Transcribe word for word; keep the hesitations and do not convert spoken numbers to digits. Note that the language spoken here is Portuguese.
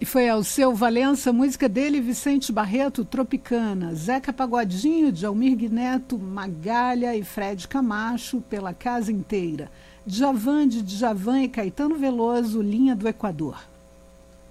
Foi ao seu Valença, música dele, Vicente Barreto, Tropicana, Zeca Pagodinho, Djalmir Neto, Magalha e Fred Camacho, Pela Casa Inteira, Djavan de Djavan e Caetano Veloso, Linha do Equador.